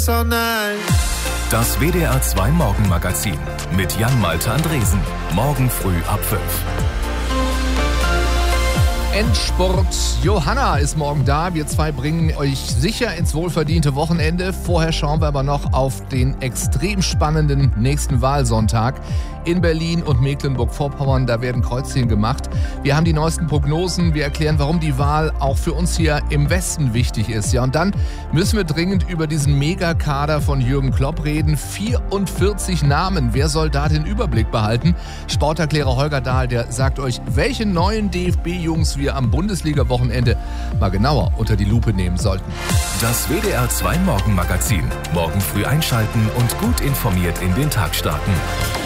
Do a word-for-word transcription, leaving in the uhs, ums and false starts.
Das W D R zwei Morgenmagazin mit Jan-Malte Andresen. Morgen früh ab fünf. Endspurt. Johanna ist morgen da. Wir zwei bringen euch sicher ins wohlverdiente Wochenende. Vorher schauen wir aber noch auf den extrem spannenden nächsten Wahlsonntag in Berlin und Mecklenburg-Vorpommern. Da werden Kreuzchen gemacht. Wir haben die neuesten Prognosen. Wir erklären, warum die Wahl auch für uns hier im Westen wichtig ist. Ja, und dann müssen wir dringend über diesen Megakader von Jürgen Klopp reden. vierundvierzig Namen. Wer soll da den Überblick behalten? Sporterklärer Holger Dahl, der sagt euch, welche neuen D F B-Jungs wir am Bundesliga-Wochenende mal genauer unter die Lupe nehmen sollten. Das W D R zwei Morgenmagazin. Morgen früh einschalten und gut informiert in den Tag starten.